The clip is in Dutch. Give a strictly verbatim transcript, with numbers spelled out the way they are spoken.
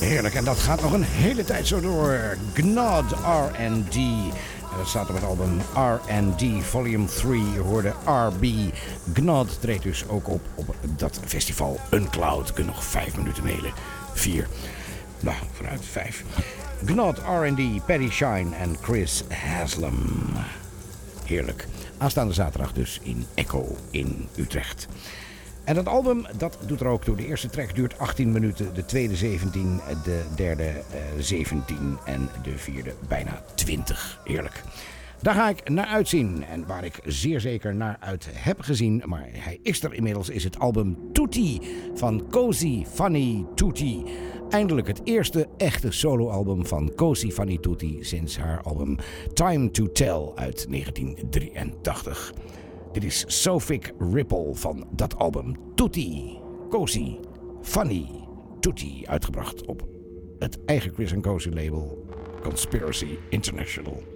Heerlijk, en dat gaat nog een hele tijd zo door. Gnod R en D. En dat staat op het album R and D Volume drie. Je hoorde R B. Gnod treedt dus ook op op dat festival Uncloud. Ik kan nog vijf minuten mailen. Vier. Nou, vooruit vijf. Gnod R and D, Paddy Shine en Chris Haslam. Heerlijk. Aanstaande zaterdag dus in Echo in Utrecht. En dat album, dat doet er ook toe. De eerste track duurt achttien minuten, de tweede zeventien, de derde uh, zeventien en de vierde bijna twintig. Heerlijk. Daar ga ik naar uitzien en waar ik zeer zeker naar uit heb gezien, maar hij is er inmiddels, is het album Tutti van Cosi Fanny Tutti. Eindelijk het eerste echte soloalbum van Cosi Fanny Tutti sinds haar album Time to Tell uit negentien drieëntachtig. Dit is Sophic Ripple van dat album Tutti, Cosi Fanny Tutti, uitgebracht op het eigen Chris en Cosi label Conspiracy International.